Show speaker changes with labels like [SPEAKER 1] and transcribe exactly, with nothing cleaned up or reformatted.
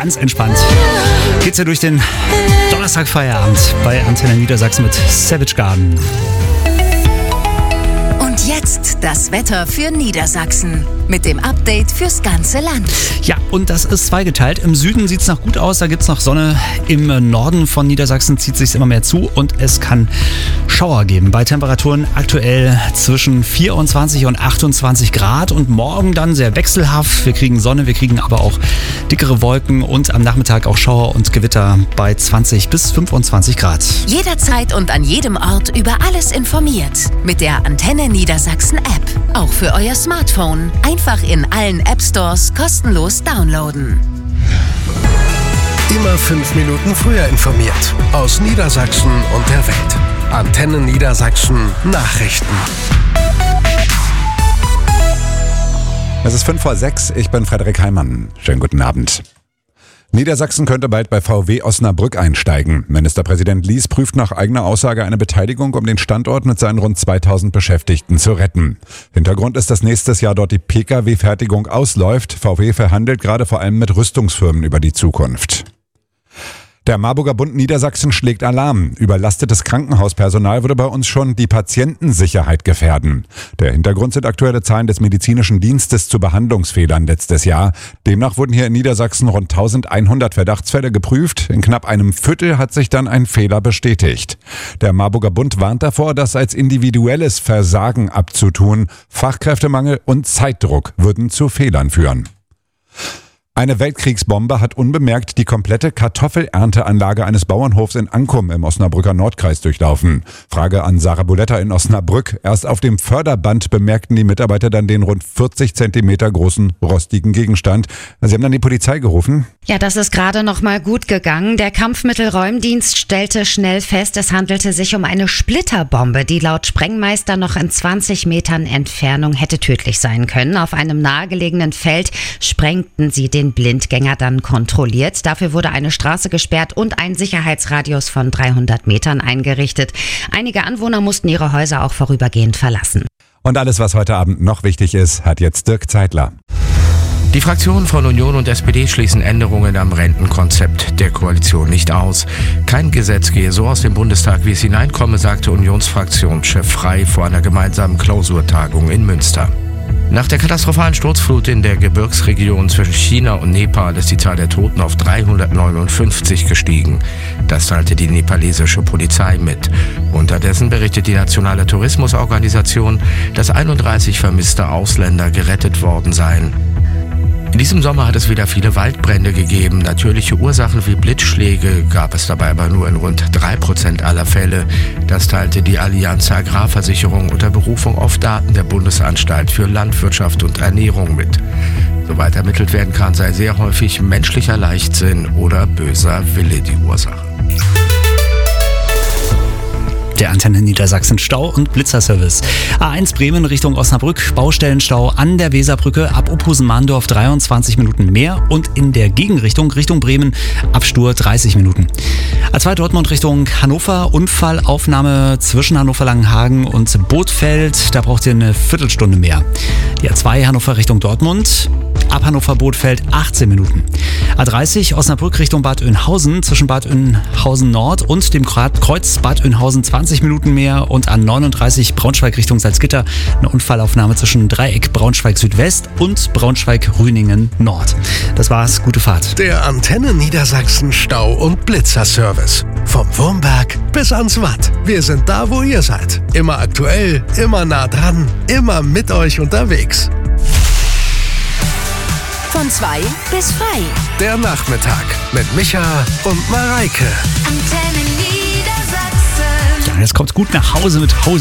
[SPEAKER 1] ganz entspannt geht's ja durch den Donnerstagfeierabend bei Antenne Niedersachsen mit Savage Garden.
[SPEAKER 2] Und jetzt das Wetter für Niedersachsen mit dem Update fürs ganze Land.
[SPEAKER 1] Ja, und das ist zweigeteilt. Im Süden sieht es noch gut aus, da gibt es noch Sonne. Im Norden von Niedersachsen zieht es sich immer mehr zu und es kann Schauer geben. Bei Temperaturen aktuell zwischen vierundzwanzig und achtundzwanzig Grad und morgen dann sehr wechselhaft. Wir kriegen Sonne, wir kriegen aber auch dickere Wolken und am Nachmittag auch Schauer und Gewitter bei zwanzig bis fünfundzwanzig Grad.
[SPEAKER 2] Jederzeit und an jedem Ort über alles informiert. Mit der Antenne Niedersachsen App. Auch für euer Smartphone. Einfach in allen App Stores kostenlos downloaden.
[SPEAKER 3] Immer fünf Minuten früher informiert. Aus Niedersachsen und der Welt. Antenne Niedersachsen Nachrichten.
[SPEAKER 4] Es ist fünf vor sechs, ich bin Frederik Heimann. Schönen guten Abend. Niedersachsen könnte bald bei V W Osnabrück einsteigen. Ministerpräsident Lies prüft nach eigener Aussage eine Beteiligung, um den Standort mit seinen rund zweitausend Beschäftigten zu retten. Hintergrund ist, dass nächstes Jahr dort die Pkw-Fertigung ausläuft. V W verhandelt gerade vor allem mit Rüstungsfirmen über die Zukunft. Der Marburger Bund Niedersachsen schlägt Alarm. Überlastetes Krankenhauspersonal würde bei uns schon die Patientensicherheit gefährden. Der Hintergrund sind aktuelle Zahlen des medizinischen Dienstes zu Behandlungsfehlern letztes Jahr. Demnach wurden hier in Niedersachsen rund eintausendeinhundert Verdachtsfälle geprüft. In knapp einem Viertel hat sich dann ein Fehler bestätigt. Der Marburger Bund warnt davor, das als individuelles Versagen abzutun. Fachkräftemangel und Zeitdruck würden zu Fehlern führen. Eine Weltkriegsbombe hat unbemerkt die komplette Kartoffelernteanlage eines Bauernhofs in Ankum im Osnabrücker Nordkreis durchlaufen. Frage an Sarah Buletta in Osnabrück. Erst auf dem Förderband bemerkten die Mitarbeiter dann den rund vierzig Zentimeter großen rostigen Gegenstand. Sie haben dann die Polizei gerufen.
[SPEAKER 5] Ja, das ist gerade noch mal gut gegangen. Der Kampfmittelräumdienst stellte schnell fest, es handelte sich um eine Splitterbombe, die laut Sprengmeister noch in zwanzig Metern Entfernung hätte tödlich sein können. Auf einem nahegelegenen Feld sprengten sie den Blindgänger dann kontrolliert. Dafür wurde eine Straße gesperrt und ein Sicherheitsradius von dreihundert Metern eingerichtet. Einige Anwohner mussten ihre Häuser auch vorübergehend verlassen.
[SPEAKER 4] Und alles, was heute Abend noch wichtig ist, hat jetzt Dirk Zeitler.
[SPEAKER 6] Die Fraktionen von Union und S P D schließen Änderungen am Rentenkonzept der Koalition nicht aus. Kein Gesetz gehe so aus dem Bundestag, wie es hineinkomme, sagte Unionsfraktionschef Frey vor einer gemeinsamen Klausurtagung in Münster. Nach der katastrophalen Sturzflut in der Gebirgsregion zwischen China und Nepal ist die Zahl der Toten auf dreihundertneunundfünfzig gestiegen. Das teilte die nepalesische Polizei mit. Unterdessen berichtet die Nationale Tourismusorganisation, dass einunddreißig vermisste Ausländer gerettet worden seien. In diesem Sommer hat es wieder viele Waldbrände gegeben. Natürliche Ursachen wie Blitzschläge gab es dabei aber nur in rund drei Prozent aller Fälle. Das teilte die Allianz Agrarversicherung unter Berufung auf Daten der Bundesanstalt für Landwirtschaft und Ernährung mit. Soweit ermittelt werden kann, sei sehr häufig menschlicher Leichtsinn oder böser Wille die Ursache.
[SPEAKER 1] Der Antenne Niedersachsen Stau- und Blitzerservice. A eins Bremen Richtung Osnabrück, Baustellenstau an der Weserbrücke, ab Opusen-Mahndorf dreiundzwanzig Minuten mehr und in der Gegenrichtung Richtung Bremen ab Stur dreißig Minuten. A zwei Dortmund Richtung Hannover, Unfallaufnahme zwischen Hannover-Langenhagen und Bothfeld, da braucht ihr eine Viertelstunde mehr. Die A zwei Hannover Richtung Dortmund, ab Hannover-Bothfeld achtzehn Minuten. A dreißig Osnabrück Richtung Bad Oeynhausen, zwischen Bad Oeynhausen Nord und dem Kreuz Bad Oeynhausen zwanzig Minuten mehr und A neununddreißig Braunschweig Richtung Salzgitter eine Unfallaufnahme zwischen Dreieck Braunschweig Südwest und Braunschweig Rüningen Nord. Das war's, gute Fahrt.
[SPEAKER 3] Der Antenne Niedersachsen Stau- und Blitzerservice. Vom Wurmberg bis ans Watt. Wir sind da, wo ihr seid. Immer aktuell, immer nah dran, immer mit euch unterwegs.
[SPEAKER 2] Von zwei bis frei.
[SPEAKER 3] Der Nachmittag mit Micha und Mareike.
[SPEAKER 2] Antenne Niedersachsen.
[SPEAKER 1] Ja, jetzt kommt's gut nach Hause mit Hause.